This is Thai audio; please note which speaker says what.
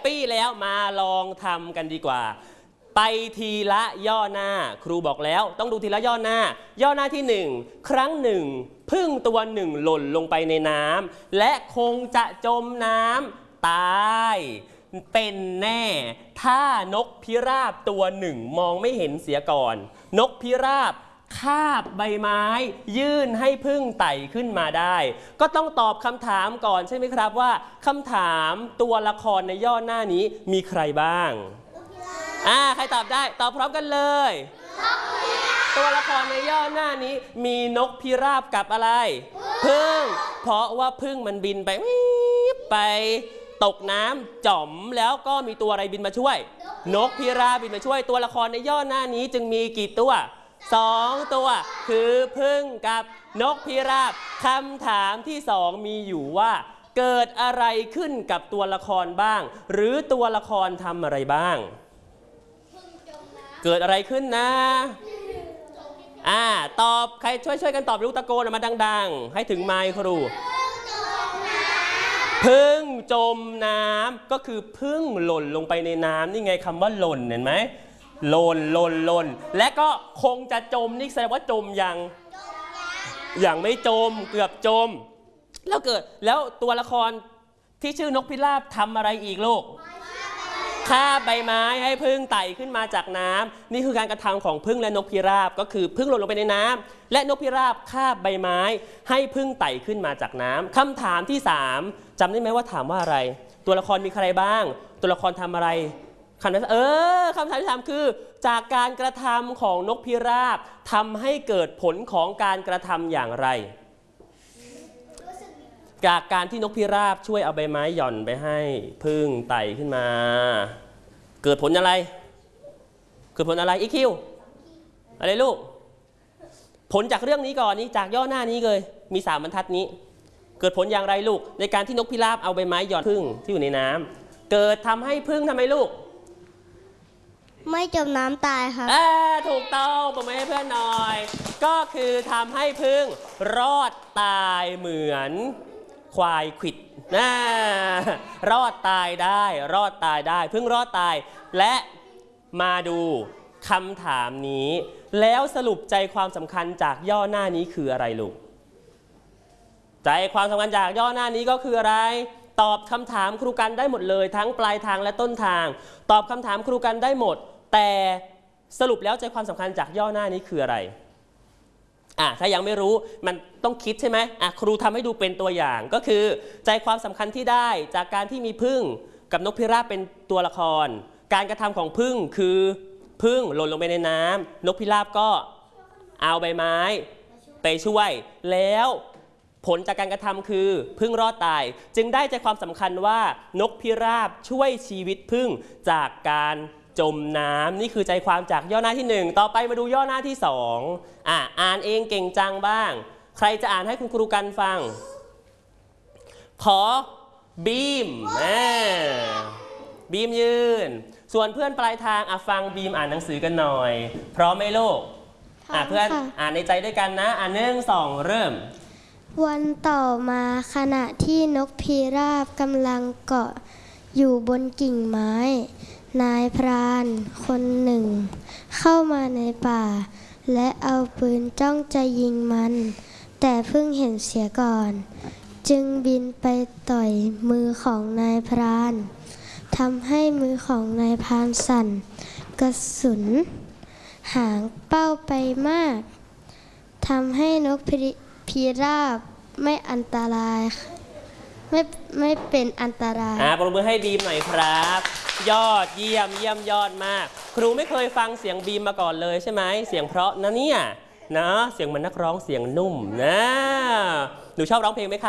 Speaker 1: ปี้แล้วมาลองทำกันดีกว่าไปทีละย่อหน้าครูบอกแล้วต้องดูทีละย่อหน้าย่อหน้าที่1ครั้งหนึ่งผึ้งตัวหนึ่งหล่นลงไปในน้ำและคงจะจมน้ำตายเป็นแน่ถ้านกพิราบตัวหนึ่งมองไม่เห็นเสียก่อนนกพิราบคาบใบไม้ยื่นให้ผึ้งไต่ขึ้นมาได้ก็ต้องตอบคำถามก่อนใช่ไหมครับว่าคำถามตัวละครในย่อหน้านี้มีใครบ้างใครตอบได้ตอบพร้อมกันเลยตัวละครในย่อหน้านี้มีนกพิราบกับอะไรผึ้งเพราะว่าผึ้งมันบินไปตกน้ำจ่อมแล้วก็มีตัวอะไรบินมาช่วยนกพิราบบินมาช่วยตัวละครในย่อหน้านี้จึงมีกี่ตัว2ตัวคือผึ้งกับนกพิราบคำถามที่2มีอยู่ว่าเกิดอะไรขึ้นกับตัวละครบ้างหรือตัวละครทำอะไรบ้างเกิดอะไรขึ้นนะตอบใครช่วยกันตอบลูกตะโกนออกมาดังๆให้ถึงไมค์ครูผึ้งจมน้ำก็คือผึ้งหล่นลงไปในน้ำนี่ไงคำว่าหล่นเห็นไหมหล่นและก็คงจะจมนี่แสดงว่าจมยังไม่จมเกือบจมแล้วตัวละครที่ชื่อนกพิราบทำอะไรอีกลูกคาบใบไม้ให้ผึ้งไต่ขึ้นมาจากน้ำนี่คือการกระทำของผึ้งและนกพิราบก็คือผึ้งหล่นลงไปในน้ำและนกพิราบคาบใบไม้ให้ผึ้งไต่ขึ้นมาจากน้ำคำถามที่3จำได้ไหมว่าถามว่าอะไรตัวละครมีใครบ้างตัวละครทำอะไรคำถามที่3คือจากการกระทำของนกพิราบทำให้เกิดผลของการกระทำอย่างไรจากการที่นกพิราบช่วยเอาใบไม้หย่อนไปให้ผึ้งไต่ขึ้นมาเกิดผลอะไรอีคิวอะไรลูกผลจากเรื่องนี้ก่อนนี้จากย่อหน้านี้เลยมี3บรรทัดนี้เกิดผลอย่างไรลูกในการที่นกพิราบเอาใบไม้หย่อนผึ้งที่อยู่ในน้ำเกิดทำให้ผึ้งทำไมลูก
Speaker 2: ไม่จมน้ำตายครับ
Speaker 1: ถูกต้องปรบมือให้เพื่อนหน่อยก็คือทำให้ผึ้งรอดตายเหมือนควายขวิดรอดตายได้ผึ้งรอดตายและมาดูคำถามนี้แล้วสรุปใจความสำคัญจากย่อหน้านี้คืออะไรลูกใจความสำคัญจากย่อหน้านี้ก็คืออะไรตอบคำถามครูกันได้หมดเลยทั้งปลายทางและต้นทางตอบคำถามครูกันได้หมดแต่สรุปแล้วใจความสำคัญจากย่อหน้านี้คืออะไรถ้ายังไม่รู้มันต้องคิดใช่ไหมครูทำให้ดูเป็นตัวอย่างก็คือใจความสำคัญที่ได้จากการที่มีผึ้งกับนกพิราบเป็นตัวละครการกระทำของผึ้งคือผึ้งหล่นลงไปในน้ำนกพิราบก็เอาใบไม้ไปช่วยแล้วผลจากการกระทำคือผึ้งรอดตายจึงได้ใจความสำคัญว่านกพิราบช่วยชีวิตผึ้งจากการจมน้ำนี่คือใจความจากย่อหน้าที่1ต่อไปมาดูย่อหน้าที่2อ่านเองเก่งจังบ้างใครจะอ่านให้คุณครูกันฟังขอบีมยืนส่วนเพื่อนปลายทางฟังบีมอ่านหนังสือกันหน่อยพร้อมไหมลูกเพื่อนอ่านในใจด้วยกันนะ1 2เริ่ม
Speaker 2: วันต่อมาขณะที่นกพิราบกำลังเกาะอยู่บนกิ่งไม้นายพรานคนหนึ่งเข้ามาในป่าและเอาปืนจ้องจะยิงมันแต่เพิ่งเห็นเสียก่อนจึงบินไปต่อยมือของนายพรานทำให้มือของนายพรานสั่นกระสุนหางเป้าไปมากทำให้นกพิราบไม่อันตรายไม่เป็นอันตราย
Speaker 1: ปรบมือให้บีมหน่อยครับยอดเยี่ยมยอดมากครูไม่เคยฟังเสียงบีมมาก่อนเลยใช่ไหมเสียงเพราะนะเนี่ยนะเสียงเหมือนนักร้องเสียงนุ่มนะหนูชอบร้องเพลงไหมคะ